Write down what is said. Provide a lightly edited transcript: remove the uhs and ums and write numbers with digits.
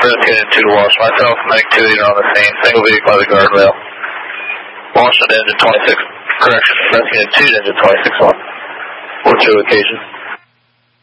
rescue unit 2 to Wash. Myself, medic 2 are on the scene. Single vehicle by the guardrail. Wash at engine 26. Correction. Rescue unit 2 to engine 26 on. What's your location?